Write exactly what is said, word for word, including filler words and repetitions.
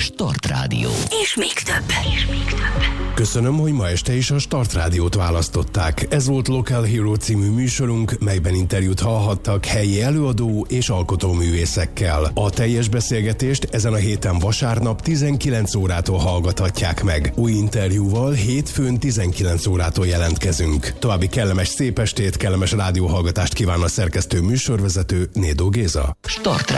Start Rádió. És még több. És még több. Köszönöm, hogy ma este is a Start Rádiót választották. Ez volt Local Hero című műsorunk, melyben interjút hallhattak helyi előadó és alkotóművészekkel. A teljes beszélgetést ezen a héten vasárnap tizenkilenc órától hallgathatják meg. Új interjúval hétfőn tizenkilenc órától jelentkezünk. További kellemes szép estét, kellemes rádióhallgatást kíván a szerkesztő műsorvezető Nédó Géza. Start